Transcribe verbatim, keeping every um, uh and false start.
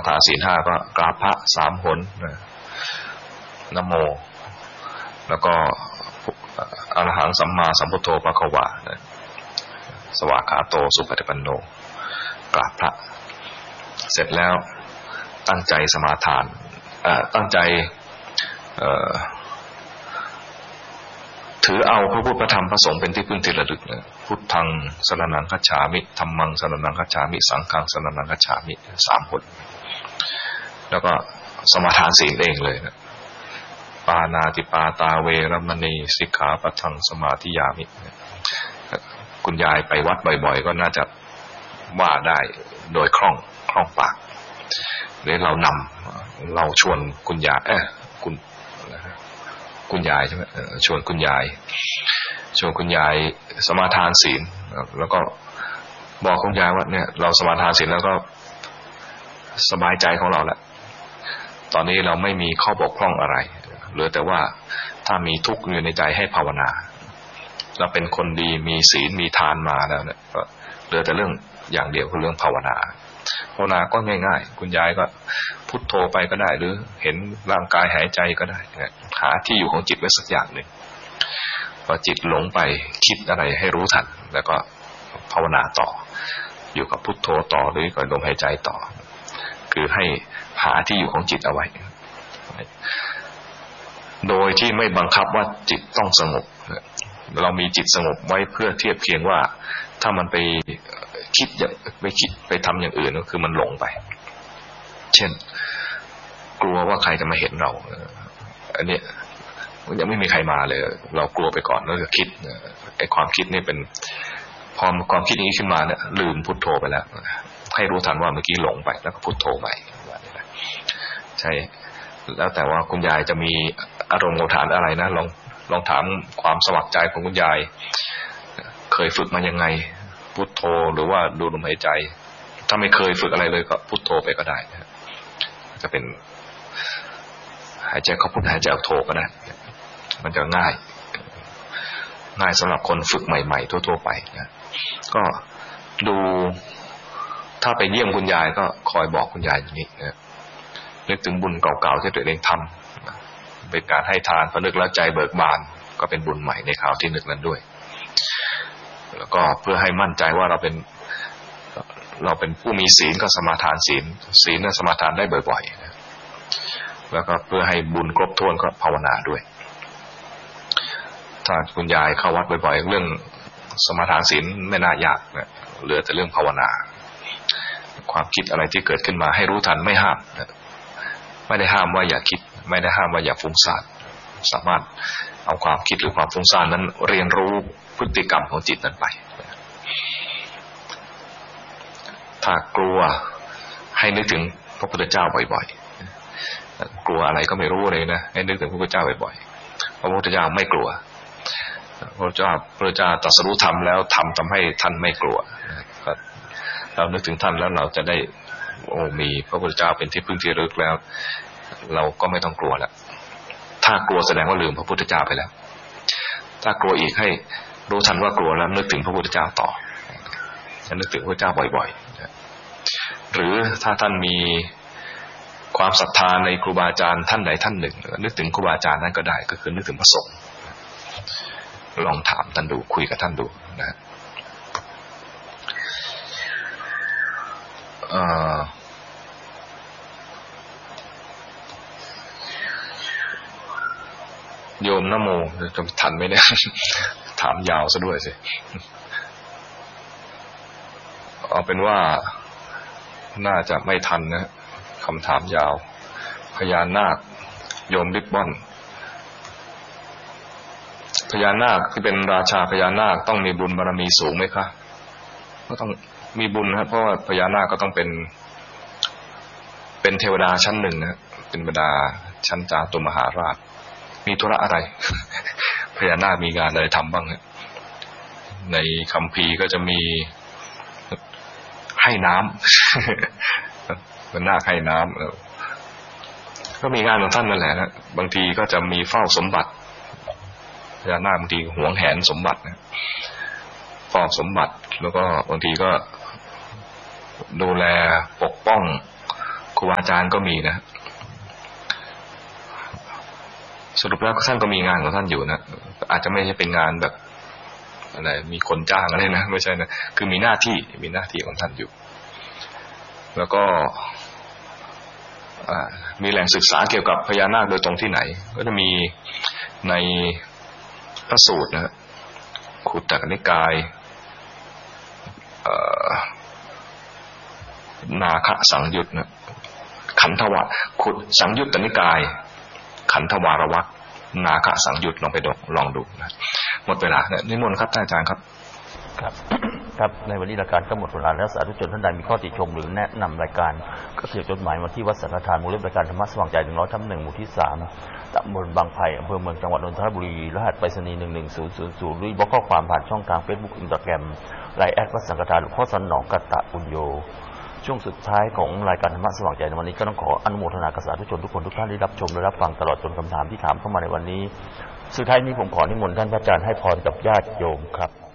ทานศีลห้าก็กราบพระสามหนนะโมแล้วก็อรหังสัมมาสัมพุทโธภควาสวากขาโตสุปฏิปันโนกราบพระเสร็จแล้วตั้งใจสมาทานตั้งใจถือเอาพระพุทธพระธรรมพระสงฆ์เป็นที่พึ่งที่ระลึกนะพุทธังสรณังคัจฉามิธัมมังสรณังคัจฉามิสังฆังสรณังคัจฉามิสามคนแล้วก็สมาทานศีลเองเลยนะปานาติปาตาเวรมณีสิกขาปัฏฐังสมาธิยามิคุณยายไปวัดบ่อยๆก็น่าจะว่าได้โดยคล่องคล่องปากหรือเรานำเราชวนคุณยายเออคุณคุณยายใช่ไหมชวนคุณยายชวนคุณยายสมาทานศีลแล้วก็บอกคุณยายว่าเนี่ยเราสมาทานศีลแล้วก็สบายใจของเราแล้วตอนนี้เราไม่มีข้อบกพร่องอะไรเหลือแต่ว่าถ้ามีทุกข์อยู่ในใจให้ภาวนาเราเป็นคนดีมีศีลมีทานมาแล้วเนี่ยก็เหลือแต่เรื่องอย่างเดียวคือเรื่องภาวนาภาวนาก็ง่ายๆคุณยายก็พุทโธไปก็ได้หรือเห็นร่างกายหายใจก็ได้หาที่อยู่ของจิตไว้สักอย่างหนึ่งพอจิตหลงไปคิดอะไรให้รู้ทันแล้วก็ภาวนาต่ออยู่กับพุทโธต่อหรือกับลมหายใจต่อคือให้หาที่อยู่ของจิตเอาไว้โดยที่ไม่บังคับว่าจิตต้องสงบเรามีจิตสงบไว้เพื่อเทียบเคียงว่าถ้ามันไปคิดอย่างไปคิดไปทำอย่างอื่นก็คือมันหลงไปเช่นกลัวว่าใครจะมาเห็นเราอันนี้ยังไม่มีใครมาเลยเรากลัวไปก่อนแล้วก็คิดไอ้ความคิดนี่เป็นพอความคิดนี้ขึ้นมาเนี่ยลืมพุทโธไปแล้วให้รู้ทันว่าเมื่อกี้หลงไปแล้วก็พุทโธใหม่ใช่แล้วแต่ว่าคุณยายจะมีอารมณ์โมฐานอะไรนะลองลองถามความสมัครใจของคุณยายเคยฝึกมายังไงพุทโธหรือว่าดูลมหายใจถ้าไม่เคยฝึกอะไรเลยก็พุทโธไปก็ได้จะเป็นหายใจเข้าพุทหายใจออกโธก็ได้มันจะง่ายง่ายสำหรับคนฝึกใหม่ๆทั่วๆไปนะก็ดูถ้าไปเยี่ยมคุณยายก็คอยบอกคุณยายอย่างนี้นะนึกถึงบุญเก่าๆที่ตัวเองทำเป็นการให้ทานพอนึกแล้วใจเบิกบานก็เป็นบุญใหม่ในคราวที่นึกนั้นด้วยแล้วก็เพื่อให้มั่นใจว่าเราเป็นเราเป็นผู้มีศีลก็สมาทานศีลศีลนั้นสมาทานได้บ่อยๆนะแล้วก็เพื่อให้บุญครบถ้วนก็ภาวนาด้วยถ้าคุณยายเข้าวัดบ่อยๆเรื่องสมาทานศีลไม่น่ายากนะเหลือแต่เรื่องภาวนาความคิดอะไรที่เกิดขึ้นมาให้รู้ทันไม่ห้ามนะไม่ได้ห้ามว่าอย่าคิดไม่ได้ห้ามว่าอย่าฟุ้งซ่านสามารถเอาความคิดหรือความฟุ้งซ่านนั้นเรียนรู้พฤติกรรมของจิตนั้นไปถ้ากลัวให้นึกถึงพระพุทธเจ้าบ่อยๆกลัวอะไรก็ไม่รู้เลยนะให้นึกถึงพระพุทธเจ้าบ่อยๆพระพุทธเจ้าไม่กลัวพระเจ้าพระเจ้าตรัสรู้ธรรมแล้วธรรมทำให้ท่านไม่กลัวเรานึกถึงท่านแล้วเราจะได้โอ้มีพระพุทธเจ้าเป็นที่พึ่งที่ระลึกแล้วเราก็ไม่ต้องกลัวแล้วถ้ากลัวแสดงว่าลืมพระพุทธเจ้าไปแล้วถ้ากลัวอีกให้รู้ทันว่ากลัวแล้วนึกถึงพระพุทธเจ้าต่อจะนึกถึงพระพุทธเจ้าบ่อยๆหรือถ้าท่านมีความศรัทธาในครูบาอาจารย์ท่านใดท่านหนึ่งนึกถึงครูบาอาจารย์นั้นก็ได้ก็คือนึกถึงพระสงฆ์ลองถามท่านดูคุยกับท่านดูนะโยมนะโมจะทันไหมเนี่ยถามยาวซะด้วยสิเอาเป็นว่าน่าจะไม่ทันนะคำถามยาวพญานาคโยมริบบอนพญานาคที่เป็นราชาพญานาคต้องมีบุญบารมีสูงไหมคะก็ต้องมีบุญนะครับเพราะว่าพญานาคก็ต้องเป็นเป็นเทวดาชั้นหนึ่งนะเป็นบรรดาชั้นจาตุมหาราชมีธุระอะไรพญานาคมีงานอะไรทำบ้างเนี่ยในคัมภีร์ก็จะมีให้น้ำเป็นนาคให้น้ำก็มีงานของท่านนั่นแหละนะบางทีก็จะมีเฝ้าสมบัติพญานาคบางทีหวงแหนสมบัตินะเฝ้าสมบัติแล้วก็บางทีก็ดูแลปกป้องครูอาจารย์ก็มีนะสรุปแล้วท่านก็มีงานของท่านอยู่นะอาจจะไม่ใช่เป็นงานแบบอะไรมีคนจ้างอะไรนะไม่ใช่นะคือมีหน้าที่มีหน้าที่ของท่านอยู่แล้วก็มีแหล่งศึกษาเกี่ยวกับพญานาคโดยตรงที่ไหนก็จะมีในพระสูตรนะขุตตนิกายนาคสังยุตนะขันธวะขุดสังยุตตนิกายขันธวารวรรคนาคสังยุตลองไปดูลองดูนะหมดเวลานิมนต์ครับท่านอาจารย์ครับครับครับในวันนี้รายการก็หมดเวลาแล้วสาธุชนท่านใดมีข้อติชมหรือแนะนำรายการก็เขียนจดหมายมาที่วัดสังฆทานมูลนิธิรายการธรรมะสว่างใจหนึ่งร้อยทับหนึ่งหมู่ที่สามตำบลบางไผ่อำเภอเมืองจังหวัดนนทบุรีรหัสไปรษณีย์หนึ่งหนึ่งศูนย์ศูนย์ศูนย์หรือบล็อกข้อความผ่านช่องทางเฟซบุ๊กอินสตาแกรมไลน์แอดวัดสังฆทานหลวงพ่อสันหนองกัตตะปุญโญช่วงสุดท้ายของรายการธรรมะสว่างใจในวันนี้ก็ต้องขออนุโมทนากับสาธุชนทุกคนทุกท่านที่รับชมและรับฟังตลอดจนคำถามที่ถามเข้ามาในวันนี้สุดท้ายนี้ผมขอนิมนต์ท่านพระอาจารย์ให้พรกับญาติโยมครับ